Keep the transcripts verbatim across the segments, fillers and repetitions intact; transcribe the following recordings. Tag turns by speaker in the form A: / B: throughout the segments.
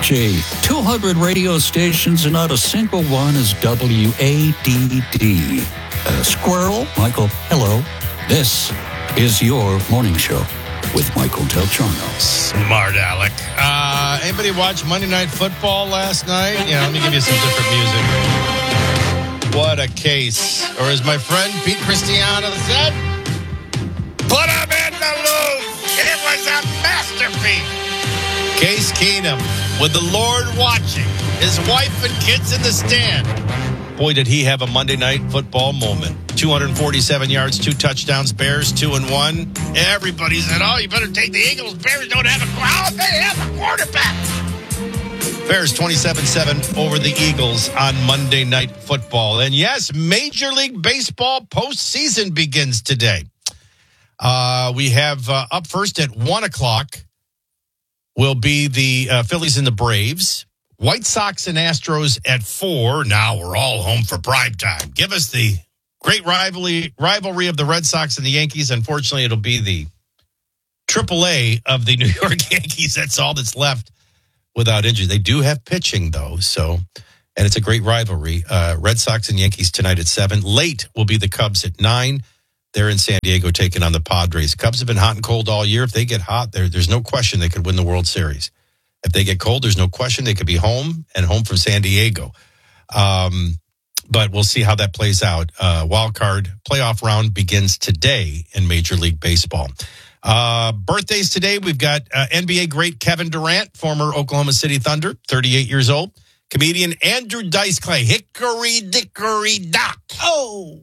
A: Gee, two hundred radio stations and not a single one is W A D D. Uh, squirrel, Michael, hello. This is your morning show with Michael Del Giorno.
B: Smart Alec. Uh, anybody watch Monday Night Football last night? Yeah, let me give you some different music. What a case. Or as my friend Pete Cristiano said, put him in the loop. It was a masterpiece. Case Keenum with the Lord watching, his wife and kids in the stand. Boy, did he have a Monday Night Football moment. two hundred forty-seven yards, two touchdowns, Bears two and one. Everybody said, oh, you better take the Eagles. Bears don't have a, oh, they have a quarterback. Bears twenty-seven seven over the Eagles on Monday Night Football. And yes, Major League Baseball postseason begins today. Uh, we have uh, up first at one o'clock will be the uh, Phillies and the Braves. White Sox and Astros at four. Now we're all home for prime time. Give us the great rivalry rivalry of the Red Sox and the Yankees. Unfortunately, it'll be the triple A of the New York Yankees. That's all that's left without injury. They do have pitching, though, so and it's a great rivalry. Uh, Red Sox and Yankees tonight at seven. Late will be the Cubs at nine. They're in San Diego taking on the Padres. Cubs have been hot and cold all year. If they get hot, there, there's no question they could win the World Series. If they get cold, there's no question they could be home and home from San Diego. Um, but we'll see how that plays out. Uh, wild card playoff round begins today in Major League Baseball. Uh, birthdays today, we've got uh, N B A great Kevin Durant, former Oklahoma City Thunder, thirty-eight years old. Comedian Andrew Dice Clay, Hickory Dickory Dock. Oh,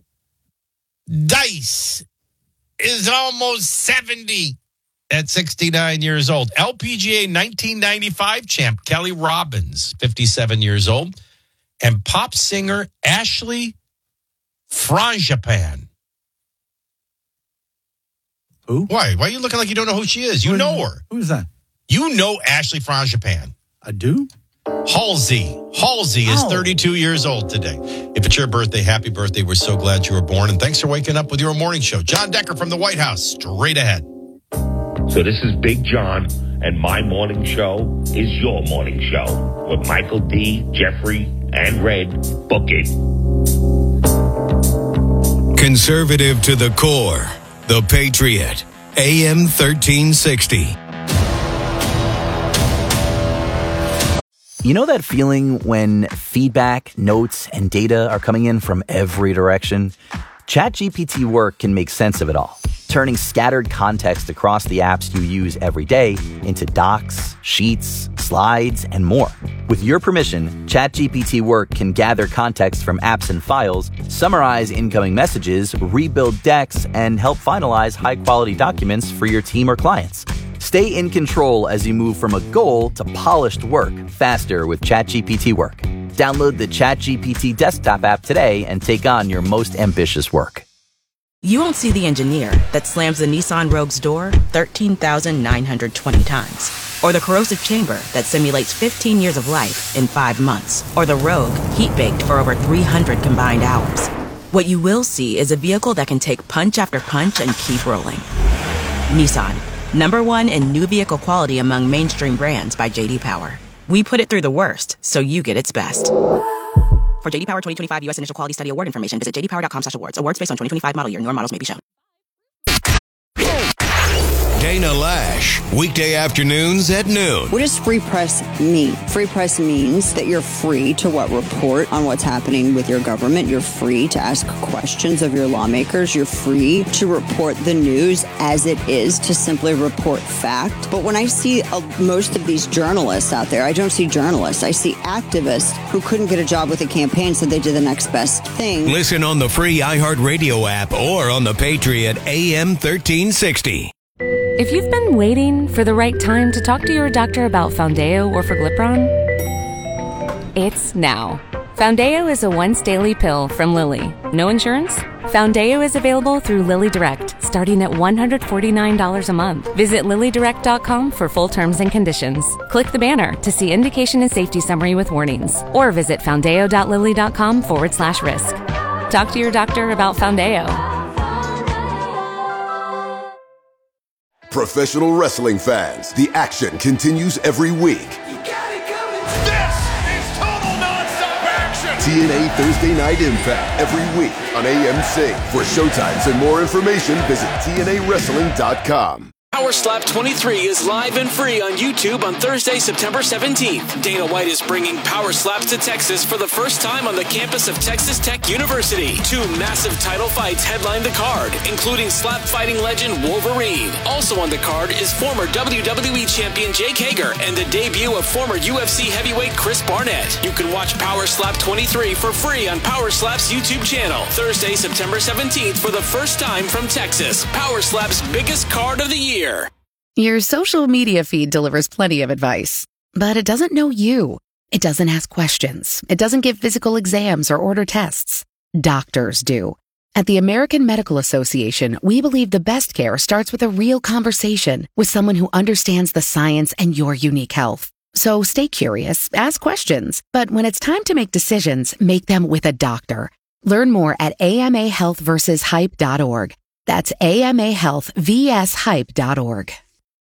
B: Dice is almost seventy. At sixty-nine years old. L P G A nineteen ninety-five champ Kelly Robbins, fifty-seven years old. And pop singer Ashley Frangipan.
C: Who?
B: Why? Why are you looking like you don't know who she is? You
C: who,
B: know her.
C: Who's that?
B: You know Ashley Frangipan.
C: I do?
B: Halsey. Halsey is
C: oh.
B: thirty-two years old today. If it's your birthday, happy birthday. We're so glad you were born. And thanks for waking up with your morning show. John Decker from the White House, straight ahead.
D: So this is Big John, and my morning show is your morning show with Michael D., Jeffrey, and Red. Book it.
E: Conservative to the core, the Patriot, A M thirteen sixty.
F: You know that feeling when feedback, notes, and data are coming in from every direction? ChatGPT Work can make sense of it all, turning scattered context across the apps you use every day into docs, sheets, slides, and more. With your permission, ChatGPT Work can gather context from apps and files, summarize incoming messages, rebuild decks, and help finalize high-quality documents for your team or clients. Stay in control as you move from a goal to polished work faster with ChatGPT Work. Download the ChatGPT desktop app today and take on your most ambitious work.
G: You won't see the engineer that slams the Nissan Rogue's door thirteen thousand nine hundred twenty times. Or the corrosive chamber that simulates fifteen years of life in five months. Or the Rogue heat-baked for over three hundred combined hours. What you will see is a vehicle that can take punch after punch and keep rolling. Nissan, number one in new vehicle quality among mainstream brands by J D Power. We put it through the worst, so you get its best. For J D Power twenty twenty-five U S Initial Quality Study Award information, visit j d power dot com slash awards. Awards based on twenty twenty-five model year. Newer models may be shown.
E: Dana Lash, weekday afternoons at noon.
H: What does free press mean? Free press means that you're free to what report on what's happening with your government. You're free to ask questions of your lawmakers. You're free to report the news as it is, to simply report fact. But when I see uh, most of these journalists out there, I don't see journalists. I see activists who couldn't get a job with a campaign, so they did the next best thing.
E: Listen on the free iHeartRadio app or on the Patriot A M thirteen sixty.
I: If you've been waiting for the right time to talk to your doctor about Foundeo or Forglipron, it's now. Foundeo is a once-daily pill from Lilly. No insurance? Foundeo is available through Lilly Direct, starting at one hundred forty-nine dollars a month. Visit lilly direct dot com for full terms and conditions. Click the banner to see indication and safety summary with warnings, or visit foundeo dot lilly dot com forward slash risk. Talk to your doctor about Foundeo.
J: Professional wrestling fans, the action continues every week.
K: You got it coming
C: T N A Thursday Night Impact every week on A M Sync. For showtimes and more information, visit T N A wrestling dot com.
J: Power Slap twenty-three is live and free on YouTube on Thursday, September seventeenth. Dana White is bringing Power Slaps to Texas for the first time on the campus of Texas Tech University. Two massive title fights headline the card, including slap fighting legend Wolverine. Also on the card is former W W E champion Jake Hager and the debut of former U F C heavyweight Chris Barnett. You can watch Power Slap twenty-three for free on Power Slap's YouTube channel. Thursday, September seventeenth for the first time from Texas. Power Slap's biggest card of the year.
K: Your social media feed delivers plenty of advice, but it doesn't know you. It doesn't ask questions. It doesn't give physical exams or order tests. Doctors do. At the American Medical Association, we believe the best care starts with a real conversation with someone who understands the science and your unique health. So stay curious, ask questions, but when it's time to make decisions, make them with a doctor. Learn more at A M A health versus hype dot org. That's A M A health versus hype dot org.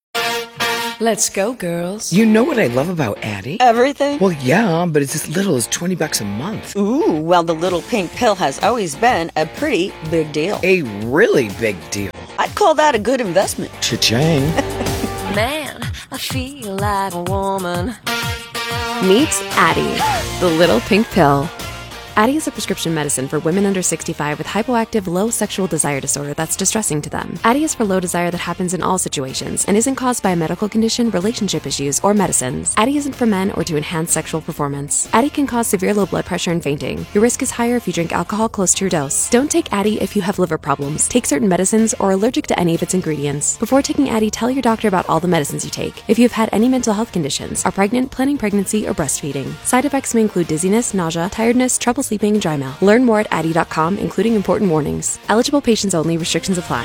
L: Let's go, girls.
M: You know what I love about Addie?
H: Everything?
M: Well, yeah, but it's as little as twenty bucks a month.
H: Ooh, well, the little pink pill has always been a pretty big deal.
M: A really big deal.
H: I'd call that a good investment.
M: Cha-ching.
L: Man, I feel like a woman.
I: Meet Addie, the little pink pill. Addie is a prescription medicine for women under sixty-five with hypoactive low sexual desire disorder that's distressing to them. Addie is for low desire that happens in all situations and isn't caused by a medical condition, relationship issues, or medicines. Addie isn't for men or to enhance sexual performance. Addie can cause severe low blood pressure and fainting. Your risk is higher if you drink alcohol close to your dose. Don't take Addie if you have liver problems, take certain medicines, or are allergic to any of its ingredients. Before taking Addie, tell your doctor about all the medicines you take. If you've had any mental health conditions, are pregnant, planning pregnancy, or breastfeeding. Side effects may include dizziness, nausea, tiredness, trouble sleeping, and dry mouth. Learn more at Addie dot com, including important warnings. Eligible patients only. Restrictions apply.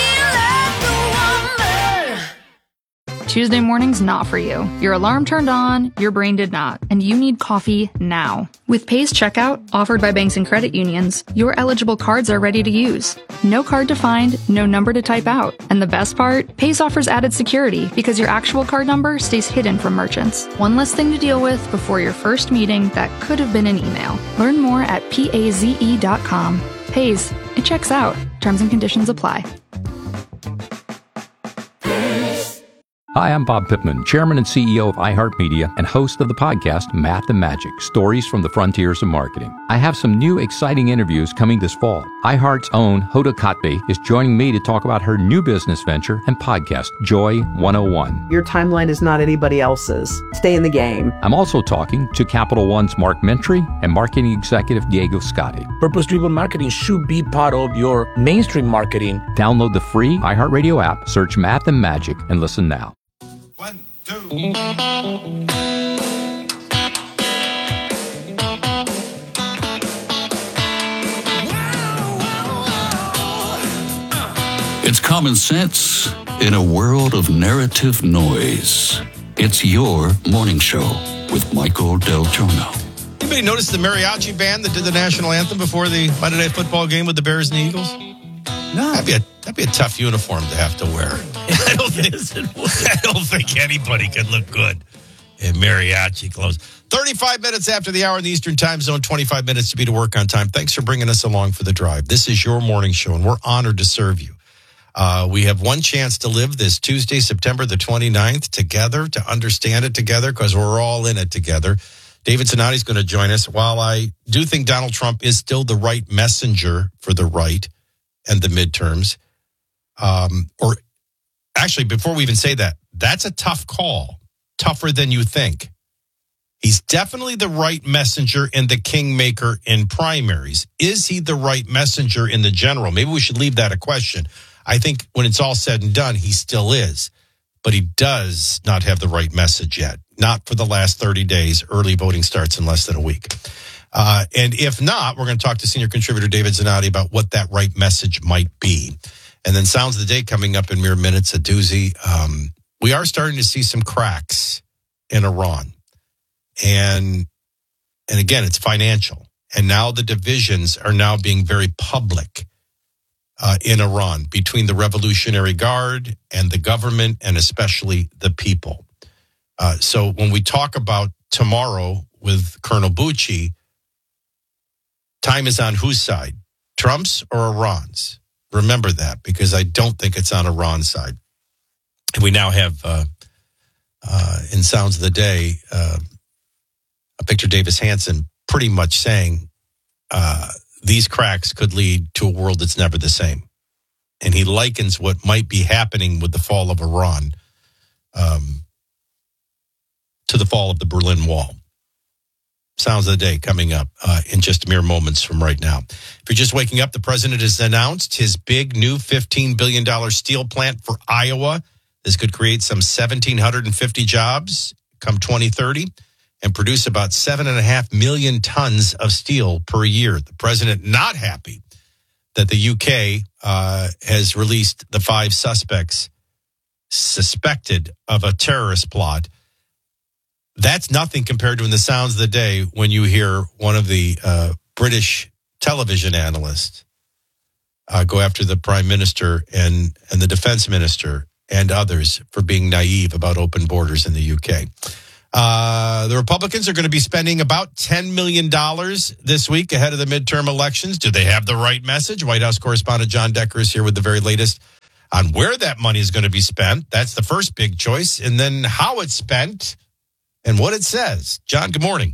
N: Tuesday morning's not for you. Your alarm turned on, your brain did not, and you need coffee now. With Pay's Checkout, offered by banks and credit unions, your eligible cards are ready to use. No card to find, no number to type out. And the best part? Pay's offers added security because your actual card number stays hidden from merchants. One less thing to deal with before your first meeting that could have been an email. Learn more at paze dot com. Pay's, it checks out. Terms and conditions apply.
O: Hi, I'm Bob Pittman, Chairman and C E O of iHeartMedia and host of the podcast Math and Magic, Stories from the Frontiers of Marketing. I have some new exciting interviews coming this fall. iHeart's own Hoda Kotb is joining me to talk about her new business venture and podcast, Joy one oh one.
P: Your timeline is not anybody else's. Stay in the game.
O: I'm also talking to Capital One's Mark Mentry and marketing executive Diego Scotti.
Q: Purpose-driven marketing should be part of your mainstream marketing.
O: Download the free iHeartRadio app, search Math and Magic, and listen now.
B: One, two.
A: It's common sense in a world of narrative noise. It's your morning show with Michael Del Giorno.
B: Anybody notice the mariachi band that did the national anthem before the Monday Night Football game with the Bears and the Eagles? No. That'd be a, that'd be a tough uniform to have to wear. I don't think I don't think anybody could look good in mariachi clothes. thirty-five minutes after the hour in the Eastern Time Zone, twenty-five minutes to be to work on time. Thanks for bringing us along for the drive. This is your morning show, and we're honored to serve you. Uh, we have one chance to live this Tuesday, September the twenty-ninth, together, to understand it together, because we're all in it together. David Zanotti is going to join us. While I do think Donald Trump is still the right messenger for the right and the midterms, um, or actually, before we even say that, that's a tough call, tougher than you think. He's definitely the right messenger and the kingmaker in primaries. Is he the right messenger in the general? Maybe we should leave that a question. I think when it's all said and done, he still is, but he does not have the right message yet. Not for the last thirty days. Early voting starts in less than a week. Uh, and if not, we're going to talk to senior contributor David Zanotti about what that right message might be. And then Sounds of the Day coming up in mere minutes, a doozy. Um, we are starting to see some cracks in Iran. And, and again, it's financial. And now the divisions are now being very public uh, in Iran between the Revolutionary Guard and the government, and especially the people. Uh, so when we talk about tomorrow with Colonel Bucci, time is on whose side? Trump's or Iran's? Remember that, because I don't think it's on Iran's side. And we now have, uh, uh, in Sounds of the Day, uh, Victor Davis Hanson pretty much saying uh, these cracks could lead to a world that's never the same. And he likens what might be happening with the fall of Iran um, to the fall of the Berlin Wall. Sounds of the Day coming up uh, in just mere moments from right now. If you're just waking up, the president has announced his big new fifteen billion dollars steel plant for Iowa. This could create some one thousand seven hundred fifty jobs come twenty thirty and produce about seven point five million tons of steel per year. The president not happy that the U K uh, has released the five suspects suspected of a terrorist plot. That's nothing compared to in the Sounds of the Day when you hear one of the uh, British television analysts uh, go after the prime minister and, and the defense minister and others for being naive about open borders in the U K. Uh, the Republicans are going to be spending about ten million dollars this week ahead of the midterm elections. Do they have the right message? White House correspondent John Decker is here with the very latest on where that money is going to be spent. That's the first big choice. And then how it's spent and what it says. John, good morning.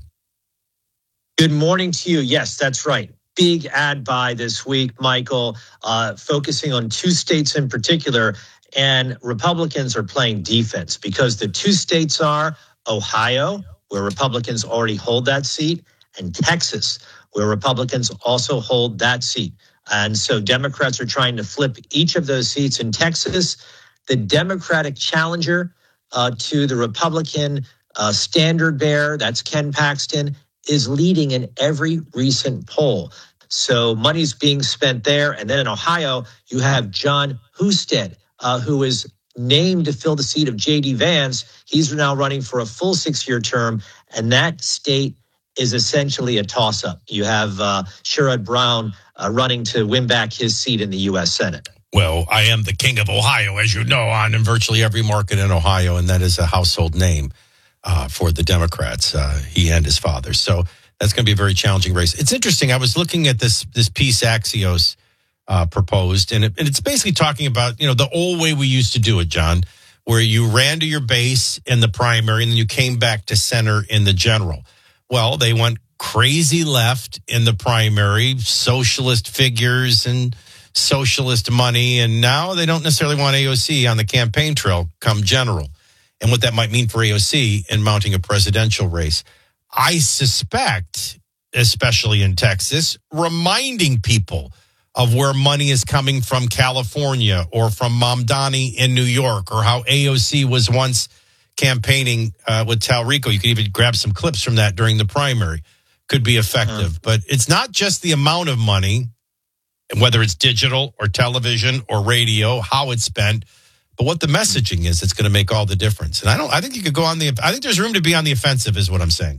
R: Good morning to you. Yes, that's right. Big ad buy this week, Michael, uh, focusing on two states in particular. And Republicans are playing defense because the two states are Ohio, where Republicans already hold that seat, and Texas, where Republicans also hold that seat. And so Democrats are trying to flip each of those seats in Texas. The Democratic challenger uh, to the Republican uh, standard bearer, that's Ken Paxton, is leading in every recent poll. So money's being spent there. And then in Ohio, you have John Husted, uh, who is named to fill the seat of J D Vance. He's now running for a full six-year term, and that state is essentially a toss-up. You have uh, Sherrod Brown uh, running to win back his seat in the U S Senate.
B: Well, I am the king of Ohio, as you know, on in virtually every market in Ohio, and that is a household name uh, for the Democrats, uh, he and his father. So that's going to be a very challenging race. It's interesting. I was looking at this this piece Axios Uh, proposed, and, it, and it's basically talking about, you know, the old way we used to do it, John, where you ran to your base in the primary and then you came back to center in the general. Well, they went crazy left in the primary, socialist figures and socialist money, and now they don't necessarily want A O C on the campaign trail come general, and what that might mean for A O C in mounting a presidential race. I suspect, especially in Texas, reminding people of where money is coming from California or from Mamdani in New York, or how A O C was once campaigning uh, with Talrico. You could even grab some clips from that during the primary. Could be effective. Uh-huh. But it's not just the amount of money, whether it's digital or television or radio, how it's spent, but what the messaging is that's going to make all the difference. And I don't. I think you could go on the. I think there's room to be on the offensive, is what I'm saying.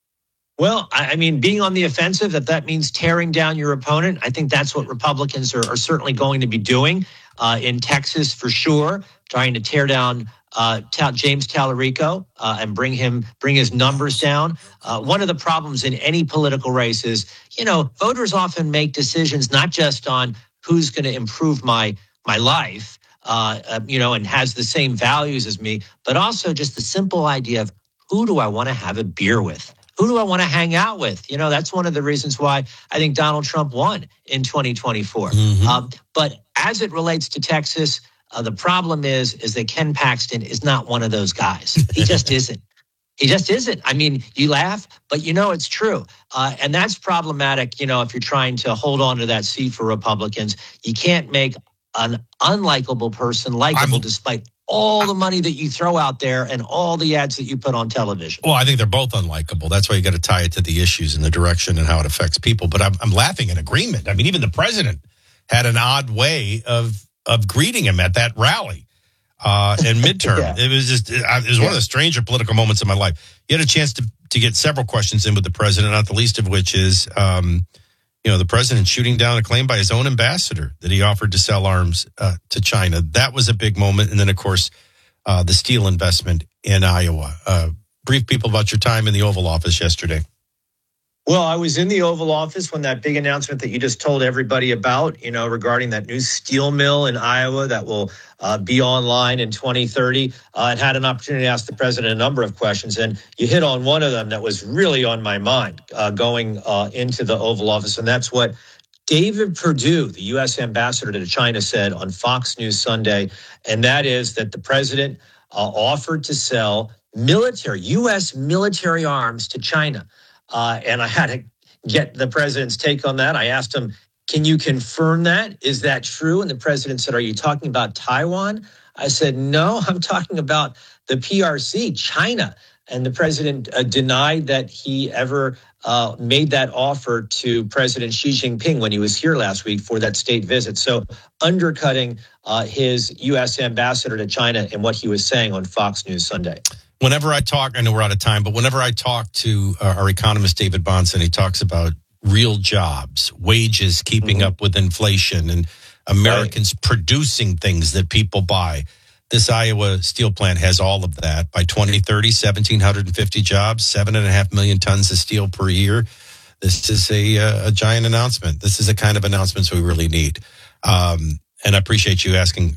R: Well, I mean, being on the offensive, if that means tearing down your opponent, I think that's what Republicans are, are certainly going to be doing uh, in Texas for sure, trying to tear down uh, Ta- James Talarico uh, and bring him, bring his numbers down. Uh, one of the problems in any political race is, you know, voters often make decisions not just on who's going to improve my my life, uh, uh, you know, and has the same values as me, but also just the simple idea of who do I want to have a beer with? Who do I want to hang out with? You know, that's one of the reasons why I think Donald Trump won in twenty twenty-four. Mm-hmm. Um, but as it relates to Texas, uh, the problem is, is that Ken Paxton is not one of those guys. He just isn't. He just isn't. I mean, you laugh, but you know it's true. Uh, and that's problematic, you know, if you're trying to hold on to that seat for Republicans. You can't make an unlikable person likable I'm- despite all the money that you throw out there and all the ads that you put on television.
B: Well, I think they're both unlikable. That's why you got to tie it to the issues and the direction and how it affects people. But I'm, I'm laughing in agreement. I mean, even the president had an odd way of of greeting him at that rally uh, in midterm. yeah. It was just, it was one yeah. of the stranger political moments of my life. You had a chance to, to get several questions in with the president, not the least of which is, um, you know, the president shooting down a claim by his own ambassador that he offered to sell arms uh, to China. That was a big moment. And then, of course, uh, the steel investment in Iowa. Uh, brief people about your time in the Oval Office yesterday.
R: Well, I was in the Oval Office when that big announcement that you just told everybody about, you know, regarding that new steel mill in Iowa that will uh, be online in twenty thirty, uh, and had an opportunity to ask the president a number of questions. And you hit on one of them that was really on my mind uh, going uh, into the Oval Office. And that's what David Perdue, the U S ambassador to China, said on Fox News Sunday. And that is that the president uh, offered to sell military, U S military arms to China. Uh, and I had to get the president's take on that. I asked him, can you confirm that? Is that true? And the president said, are you talking about Taiwan? I said, no, I'm talking about the P R C, China. And the president uh, denied that he ever uh, made that offer to President Xi Jinping when he was here last week for that state visit. So undercutting uh, his U S ambassador to China and what he was saying on Fox News Sunday.
B: Whenever I talk, I know we're out of time, but whenever I talk to uh, our economist, David Bahnsen, he talks about real jobs, wages keeping mm-hmm. up with inflation, and Americans right. producing things that people buy. This Iowa steel plant has all of that. By twenty thirty, one thousand seven hundred fifty jobs, seven and a half million tons of steel per year. This is a, uh, a giant announcement. This is the kind of announcements we really need. Um, and I appreciate you asking